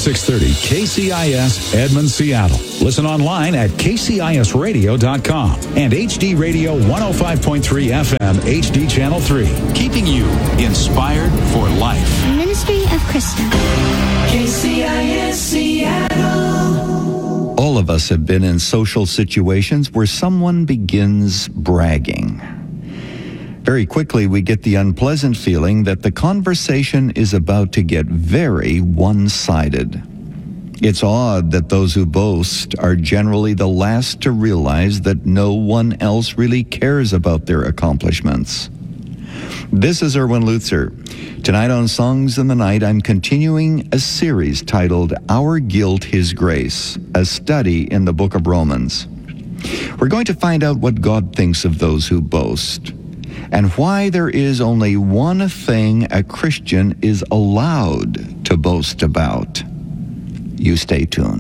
630 KCIS Edmond, Seattle. Listen online at kcisradio.com and HD Radio 105.3 FM HD Channel 3. Keeping you inspired for life. Ministry of Krista. KCIS Seattle. All of us have been in social situations where someone begins bragging. Very quickly, we get the unpleasant feeling that the conversation is about to get very one-sided. It's odd that those who boast are generally the last to realize that no one else really cares about their accomplishments. This is Erwin Lutzer. Tonight on Songs in the Night, I'm continuing a series titled Our Guilt, His Grace, a study in the book of Romans. We're going to find out what God thinks of those who boast, and why there is only one thing a Christian is allowed to boast about. You stay tuned.